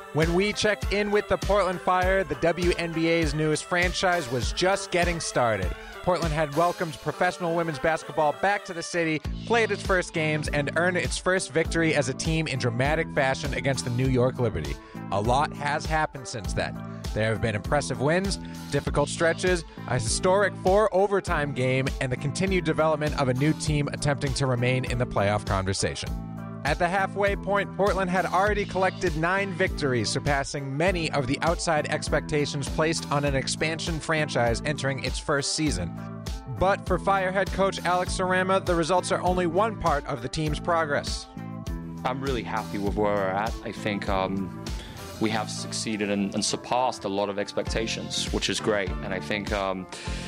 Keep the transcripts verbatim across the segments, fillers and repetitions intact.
When we checked in with the Portland Fire, the W N B A's newest franchise was just getting started. Portland had welcomed professional women's basketball back to the city, played its first games, and earned its first victory as a team in dramatic fashion against the New York Liberty. A lot has happened since then. There have been impressive wins, difficult stretches, a historic four-overtime game, and the continued development of a new team attempting to remain in the playoff conversation. At the halfway point, Portland had already collected nine victories, surpassing many of the outside expectations placed on an expansion franchise entering its first season. But for Fire head coach Alex Sarama, the results are only one part of the team's progress. I'm really happy with where we're at. I think um, we have succeeded and, and surpassed a lot of expectations, which is great. And I think um,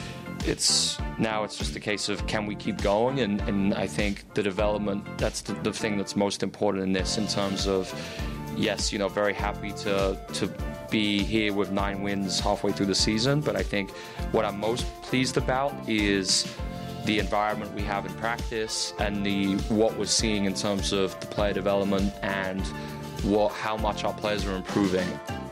it's now it's just a case of can we keep going, and, and I think the development, that's the, the thing that's most important in this, in terms of, yes, you know, very happy to to be here with nine wins halfway through the season, but I think what I'm most pleased about is the environment we have in practice and the what we're seeing in terms of the player development and what how much our players are improving.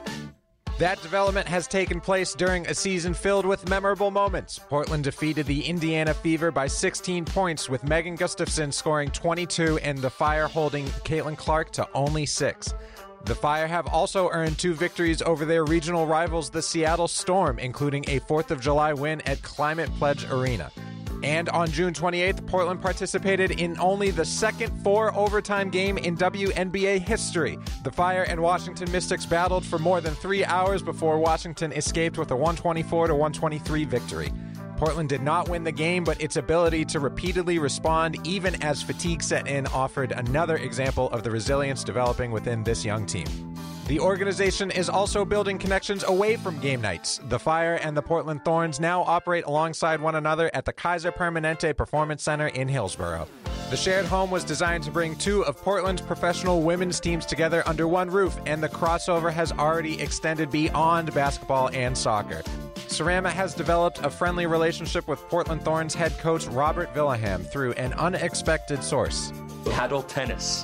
That development has taken place during a season filled with memorable moments. Portland defeated the Indiana Fever by sixteen points, with Megan Gustafson scoring twenty-two and the Fire holding Caitlin Clark to only six. The Fire have also earned two victories over their regional rivals, the Seattle Storm, including a fourth of July win at Climate Pledge Arena. And on June twenty-eighth, Portland participated in only the second four-overtime game in W N B A history. The Fire and Washington Mystics battled for more than three hours before Washington escaped with a one twenty-four to one twenty-three victory. Portland did not win the game, but its ability to repeatedly respond, even as fatigue set in, offered another example of the resilience developing within this young team. The organization is also building connections away from game nights. The Fire and the Portland Thorns now operate alongside one another at the Kaiser Permanente Performance Center in Hillsborough. The shared home was designed to bring two of Portland's professional women's teams together under one roof, and the crossover has already extended beyond basketball and soccer. Sarama has developed a friendly relationship with Portland Thorns head coach Robert Villaham through an unexpected source. Paddle tennis.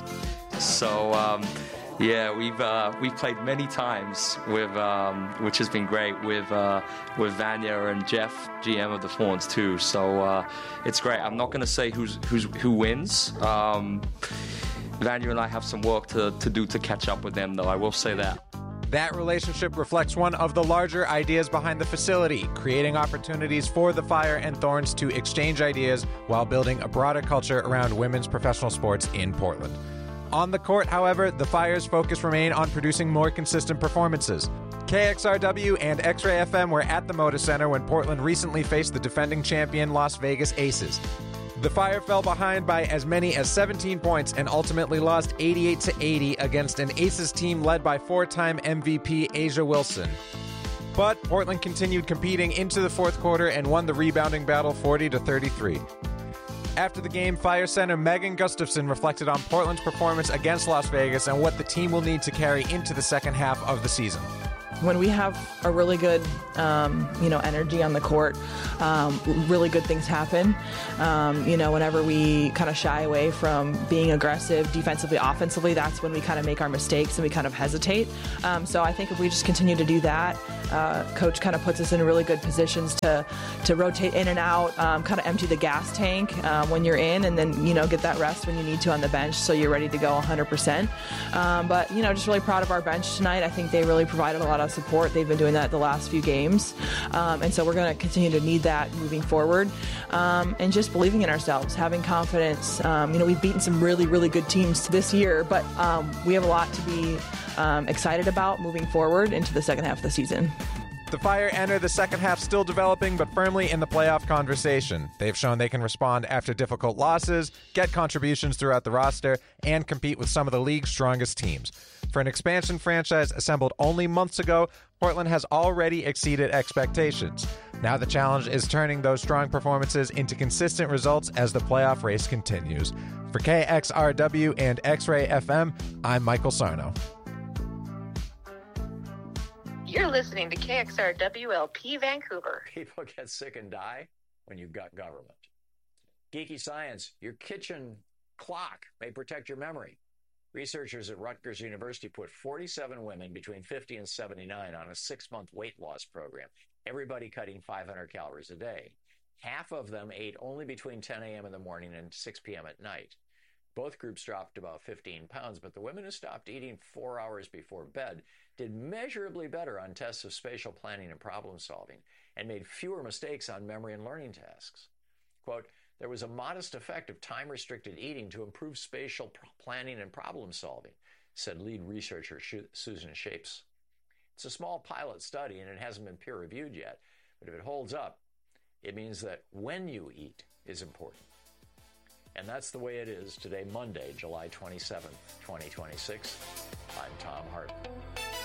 So, um... Yeah, we've uh, we've played many times with, um, which has been great with uh, with Vanya and Jeff, G M of the Thorns too. So uh, it's great. I'm not going to say who's who's who wins. Um, Vanya and I have some work to, to do to catch up with them, though. I will say that. That relationship reflects one of the larger ideas behind the facility, creating opportunities for the Fire and Thorns to exchange ideas while building a broader culture around women's professional sports in Portland. On the court, however, the Fire's focus remained on producing more consistent performances. K X R W and X-Ray F M were at the Moda Center when Portland recently faced the defending champion Las Vegas Aces. The Fire fell behind by as many as seventeen points and ultimately lost eighty-eight to eighty against an Aces team led by four-time M V P Asia Wilson. But Portland continued competing into the fourth quarter and won the rebounding battle forty to thirty-three. After the game, Fire center Megan Gustafson reflected on Portland's performance against Las Vegas and what the team will need to carry into the second half of the season. When we have a really good, um, you know, energy on the court, um, really good things happen. Um, you know, whenever we kind of shy away from being aggressive defensively, offensively, that's when we kind of make our mistakes and we kind of hesitate. Um, so I think if we just continue to do that, uh, Coach kind of puts us in really good positions to to rotate in and out, um, kind of empty the gas tank uh, when you're in, and then, you know, get that rest when you need to on the bench so you're ready to go one hundred percent. Um, but, you know, just really proud of our bench tonight. I think they really provided a lot of support. They've been doing that the last few games. Um, and so we're going to continue to need that moving forward. Um, and just believing in ourselves, having confidence. Um, you know, we've beaten some really, really good teams this year, but um, we have a lot to be um, excited about moving forward into the second half of the season. The Fire enter the second half still developing, but firmly in the playoff conversation. They've shown they can respond after difficult losses, get contributions throughout the roster, and compete with some of the league's strongest teams. For an expansion franchise assembled only months ago, Portland has already exceeded expectations. Now the challenge is turning those strong performances into consistent results as the playoff race continues. For K X R W and X-Ray F M, I'm Michael Sarno. You're listening to K X R W L P Vancouver. People get sick and die when you've got government. Geeky Science, your kitchen clock may protect your memory. Researchers at Rutgers University put forty-seven women between fifty and seventy-nine on a six-month weight loss program, everybody cutting five hundred calories a day. Half of them ate only between ten a.m. in the morning and six p.m. at night. Both groups dropped about fifteen pounds, but the women who stopped eating four hours before bed did measurably better on tests of spatial planning and problem solving and made fewer mistakes on memory and learning tasks. Quote, there was a modest effect of time-restricted eating to improve spatial planning and problem solving, said lead researcher Susan Shapes. It's a small pilot study and it hasn't been peer-reviewed yet, but if it holds up, it means that when you eat is important. And that's the way it is today, Monday, July twenty-seventh, twenty twenty-six. I'm Tom Hartman.